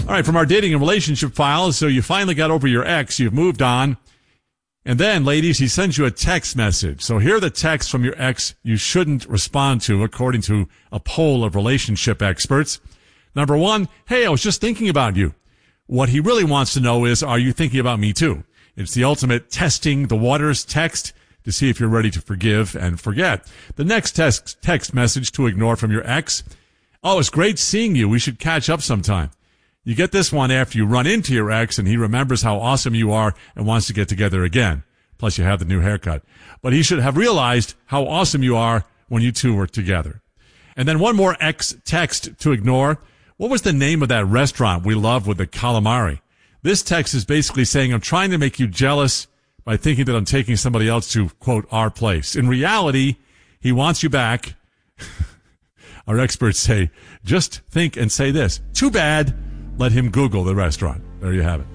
All right, from our dating and relationship files, so you finally got over your ex, you've moved on. And then, ladies, he sends you a text message. So here are the texts from your ex you shouldn't respond to, according to a poll of relationship experts. Number 1, hey, I was just thinking about you. What he really wants to know is, are you thinking about me too? It's the ultimate testing the waters text to see if you're ready to forgive and forget. The next text message to ignore from your ex, oh, it's great seeing you. We should catch up sometime. You get this one after you run into your ex and he remembers how awesome you are and wants to get together again. Plus you have the new haircut. But he should have realized how awesome you are when you two were together. And then one more ex text to ignore. What was the name of that restaurant we love with the calamari? This text is basically saying, I'm trying to make you jealous by thinking that I'm taking somebody else to, quote, our place. In reality, he wants you back. Our experts say, just think and say this. Too bad. Let him Google the restaurant. There you have it.